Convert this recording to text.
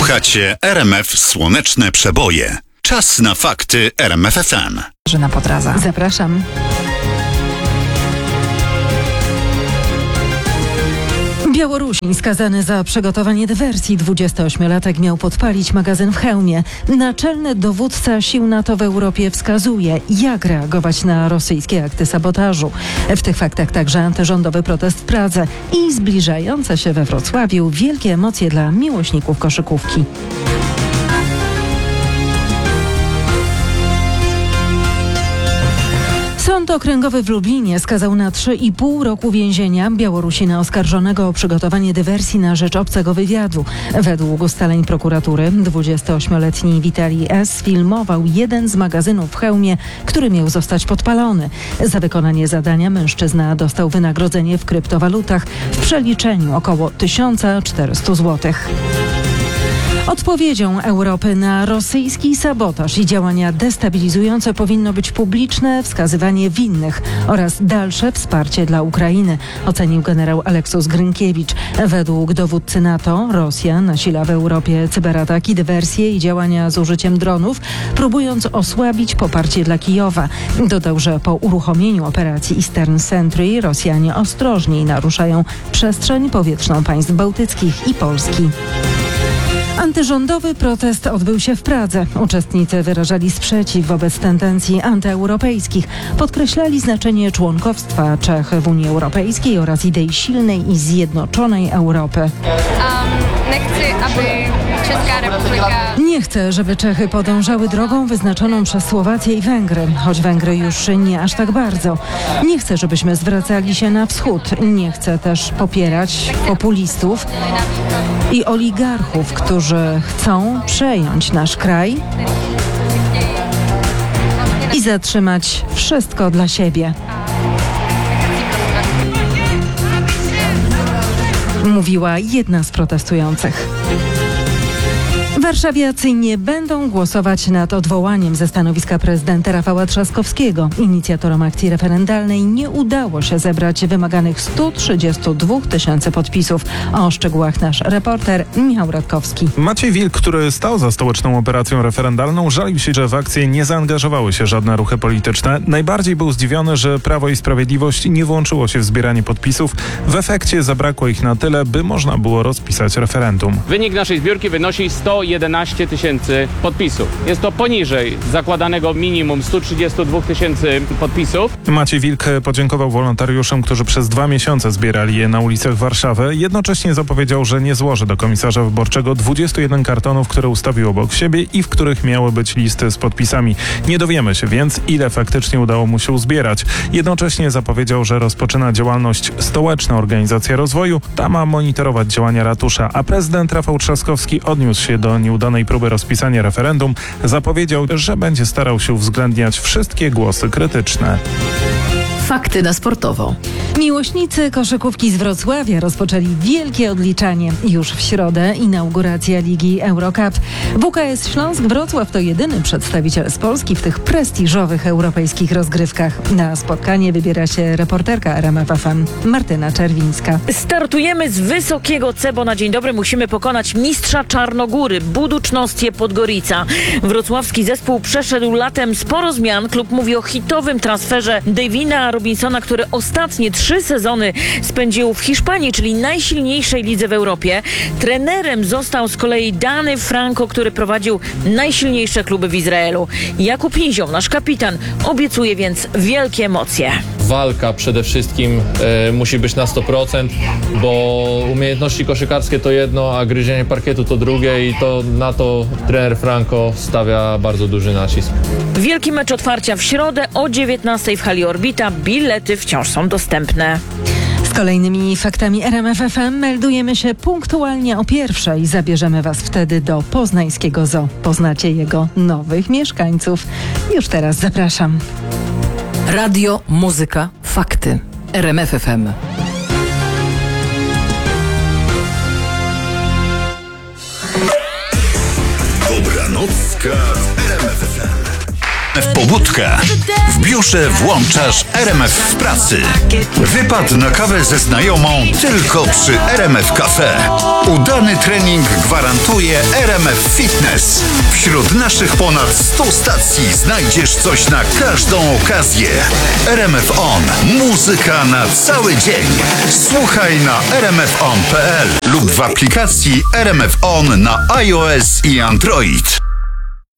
Słuchacie RMF Słoneczne Przeboje. Czas na fakty RMF FM. Żena Podraza. Zapraszam. Białorusin skazany za przygotowanie dywersji 28-latek miał podpalić magazyn w Chełmie. Naczelny dowódca sił NATO w Europie wskazuje, jak reagować na rosyjskie akty sabotażu. W tych faktach także antyrządowy protest w Pradze i zbliżające się we Wrocławiu wielkie emocje dla miłośników koszykówki. Sąd okręgowy w Lublinie skazał na 3,5 roku więzienia Białorusina oskarżonego o przygotowanie dywersji na rzecz obcego wywiadu. Według ustaleń prokuratury 28-letni Witalij S. filmował jeden z magazynów w Chełmie, który miał zostać podpalony. Za wykonanie zadania mężczyzna dostał wynagrodzenie w kryptowalutach w przeliczeniu około 1400 zł. Odpowiedzią Europy na rosyjski sabotaż i działania destabilizujące powinno być publiczne wskazywanie winnych oraz dalsze wsparcie dla Ukrainy, ocenił generał Aleksus Grynkiewicz. Według dowódcy NATO Rosja nasila w Europie cyberataki, dywersje i działania z użyciem dronów, próbując osłabić poparcie dla Kijowa. Dodał, że po uruchomieniu operacji Eastern Sentry Rosjanie ostrożniej naruszają przestrzeń powietrzną państw bałtyckich i Polski. Antyrządowy protest odbył się w Pradze. Uczestnicy wyrażali sprzeciw wobec tendencji antyeuropejskich. Podkreślali znaczenie członkostwa Czech w Unii Europejskiej oraz idei silnej i zjednoczonej Europy. Nie chcę, żeby Czechy podążały drogą wyznaczoną przez Słowację i Węgry, choć Węgry już nie aż tak bardzo. Nie chcę, żebyśmy zwracali się na wschód. Nie chcę też popierać populistów i oligarchów, którzy chcą przejąć nasz kraj i zatrzymać wszystko dla siebie. Mówiła jedna z protestujących. Warszawiacy nie będą głosować nad odwołaniem ze stanowiska prezydenta Rafała Trzaskowskiego. Inicjatorom akcji referendalnej nie udało się zebrać wymaganych 132 000 podpisów. O szczegółach nasz reporter Michał Radkowski. Maciej Wilk, który stał za stołeczną operacją referendalną, żalił się, że w akcję nie zaangażowały się żadne ruchy polityczne. Najbardziej był zdziwiony, że Prawo i Sprawiedliwość nie włączyło się w zbieranie podpisów. W efekcie zabrakło ich na tyle, by można było rozpisać referendum. Wynik naszej zbiórki wynosi 111 000 podpisów. Jest to poniżej zakładanego minimum 132 000 podpisów. Maciej Wilk podziękował wolontariuszom, którzy przez 2 miesiące zbierali je na ulicach Warszawy. Jednocześnie zapowiedział, że nie złoży do komisarza wyborczego 21 kartonów, które ustawił obok siebie i w których miały być listy z podpisami. Nie dowiemy się więc, ile faktycznie udało mu się uzbierać. Jednocześnie zapowiedział, że rozpoczyna działalność Stołeczna Organizacja Rozwoju. Ta ma monitorować działania ratusza, a prezydent Rafał Trzaskowski odniósł się do nieudanej próby rozpisania referendum. Zapowiedział, że będzie starał się uwzględniać wszystkie głosy krytyczne. Fakty na sportowo. Miłośnicy koszykówki z Wrocławia rozpoczęli wielkie odliczanie. Już w środę inauguracja Ligi Eurocup. WKS Śląsk Wrocław to jedyny przedstawiciel z Polski w tych prestiżowych europejskich rozgrywkach. Na spotkanie wybiera się reporterka RMF FM Martyna Czerwińska. Startujemy z wysokiego C, bo na dzień dobry musimy pokonać mistrza Czarnogóry, Buducznostie Podgorica. Wrocławski zespół przeszedł latem sporo zmian. Klub mówi o hitowym transferze Davina Robinsona, który ostatnie 3 sezony spędził w Hiszpanii, czyli najsilniejszej lidze w Europie. Trenerem został z kolei Dany Franco, który prowadził najsilniejsze kluby w Izraelu. Jakub Nizioł, nasz kapitan, obiecuje więc wielkie emocje. Walka przede wszystkim musi być na 100%, bo umiejętności koszykarskie to jedno, a gryzienie parkietu to drugie i to na to trener Franco stawia bardzo duży nacisk. Wielki mecz otwarcia w środę o 19:00 w hali Orbita. Bilety wciąż są dostępne. Z kolejnymi faktami RMF FM meldujemy się punktualnie o 1:00. Zabierzemy Was wtedy do poznańskiego zoo. Poznacie jego nowych mieszkańców. Już teraz zapraszam. Radio, muzyka, fakty. RMF FM. Dobranocka w RMF FM. pobudkę. W biurze włączasz RMF w pracy. Wypad na kawę ze znajomą tylko przy RMF Cafe. Udany trening gwarantuje RMF Fitness. Wśród naszych ponad 100 stacji znajdziesz coś na każdą okazję. RMF On. Muzyka na cały dzień. Słuchaj na rmfon.pl lub w aplikacji RMF On na iOS i Android.